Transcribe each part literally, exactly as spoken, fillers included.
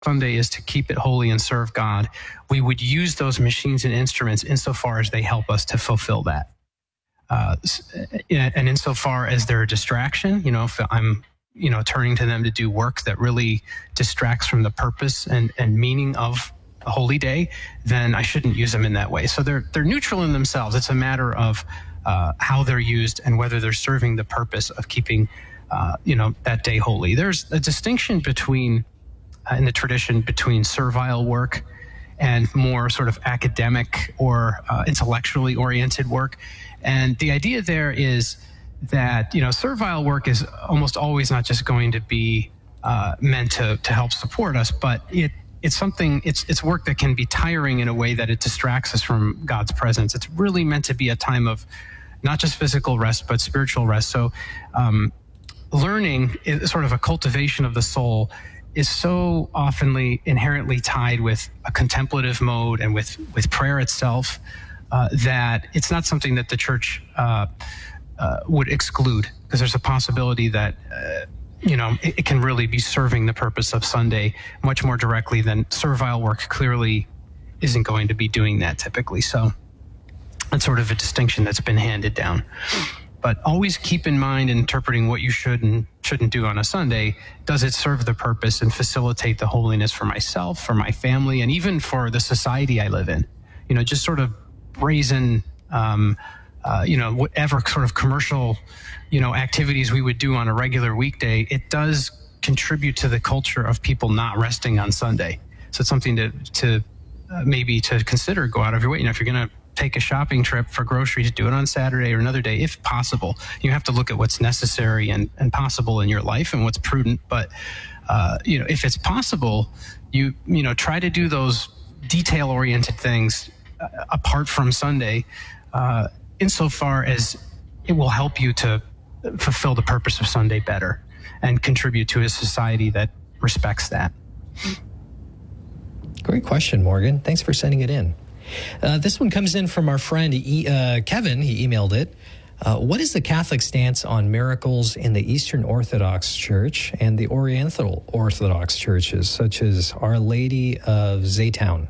Sunday is to keep it holy and serve God, we would use those machines and instruments insofar as they help us to fulfill that. Uh, and insofar as they're a distraction, you know, if I'm, you know, turning to them to do work that really distracts from the purpose and, and meaning of a holy day, then I shouldn't use them in that way. So they're they're neutral in themselves. It's a matter of uh, how they're used and whether they're serving the purpose of keeping, uh, you know, that day holy. There's a distinction between, uh, in the tradition, between servile work and more sort of academic or uh, intellectually oriented work. And the idea there is that, you know, servile work is almost always not just going to be uh, meant to, to help support us, but it it's something, it's it's work that can be tiring in a way that it distracts us from God's presence. It's really meant to be a time of not just physical rest, but spiritual rest. So um, learning is sort of a cultivation of the soul is so oftenly inherently tied with a contemplative mode and with, with prayer itself uh, that it's not something that the church uh, uh, would exclude, because there's a possibility that uh, you know, it, it can really be serving the purpose of Sunday much more directly than servile work clearly isn't going to be doing that typically. So that's sort of a distinction that's been handed down. But always keep in mind in interpreting what you should and shouldn't do on a Sunday, does it serve the purpose and facilitate the holiness for myself, for my family, and even for the society I live in? You know, just sort of brazen, um, uh, you know, whatever sort of commercial, you know, activities we would do on a regular weekday, it does contribute to the culture of people not resting on Sunday. So it's something to, to uh, maybe to consider, go out of your way. You know, if you're going to take a shopping trip for groceries, do it on Saturday or another day, if possible. You have to look at what's necessary and, and possible in your life and what's prudent. But, uh, you know, if it's possible, you, you know, try to do those detail-oriented things uh, apart from Sunday, uh, insofar as it will help you to fulfill the purpose of Sunday better and contribute to a society that respects that. Great question, Morgan. Thanks for sending it in. Uh, this one comes in from our friend e- uh, Kevin. He emailed it. Uh, what is the Catholic stance on miracles in the Eastern Orthodox Church and the Oriental Orthodox churches, such as Our Lady of Zaytown?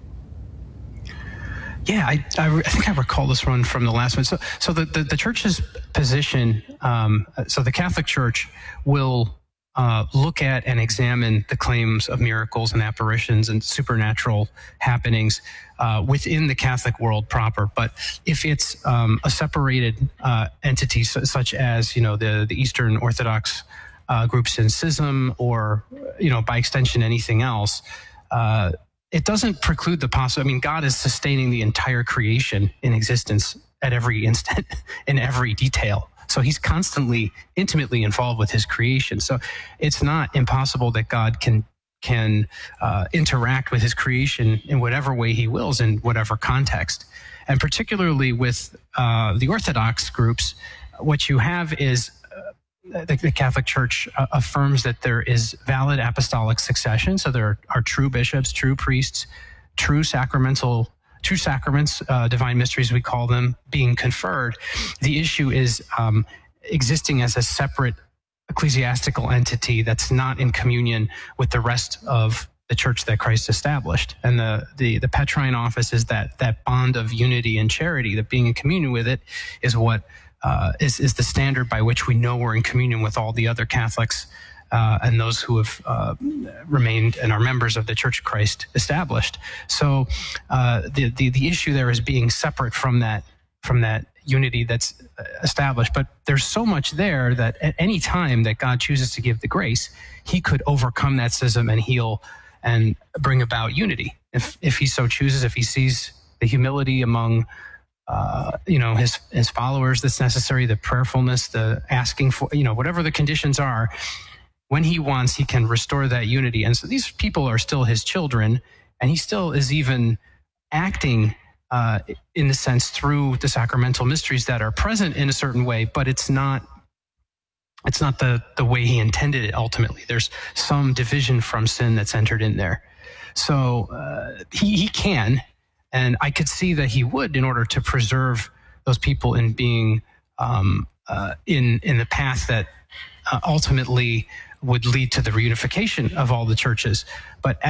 Yeah, I, I, I think I recall this one from the last one. So, so the, the, the church's position, um, so the Catholic Church will uh, look at and examine the claims of miracles and apparitions and supernatural happenings uh, within the Catholic world proper. But if it's um, a separated uh, entity, so, such as, you know, the, the Eastern Orthodox uh, groups in schism, or, you know, by extension, anything else, uh, it doesn't preclude the possibility. I mean, God is sustaining the entire creation in existence at every instant, in every detail. So he's constantly, intimately involved with his creation. So it's not impossible that God can can uh, interact with his creation in whatever way he wills, in whatever context. And particularly with uh, the Orthodox groups, what you have is uh, the, the Catholic Church uh, affirms that there is valid apostolic succession. So there are true bishops, true priests, true sacramental True sacraments, uh, divine mysteries, we call them, being conferred. The issue is um, existing as a separate ecclesiastical entity that's not in communion with the rest of the church that Christ established. And the, the, the Petrine office is that, that bond of unity and charity, that being in communion with it is what uh, is, is the standard by which we know we're in communion with all the other Catholics Uh, and those who have uh, remained and are members of the Church of Christ established. So uh, the, the the issue there is being separate from that from that unity that's established. But there's so much there that at any time that God chooses to give the grace, he could overcome that schism and heal and bring about unity. If if he so chooses, if he sees the humility among Uh, you know, his his followers that's necessary, the prayerfulness, the asking for, you know, whatever the conditions are, when he wants, he can restore that unity. And so these people are still his children, and he still is even acting uh, in the sense through the sacramental mysteries that are present in a certain way, but it's not it's not the, the way he intended it ultimately. There's some division from sin that's entered in there. So uh, he, he can, and I could see that he would, in order to preserve those people in being um, uh, in in the path that uh, ultimately would lead to the reunification of all the churches. But